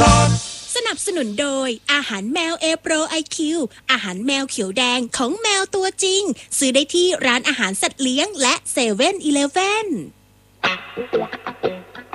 สนับสนุนโดยอาหารแมวเอโปรไอคิวอาหารแมวเขียวแดงของแมวตัวจริงซื้อได้ที่ร้านอาหารสัตว์เลี้ยงและ7-Eleven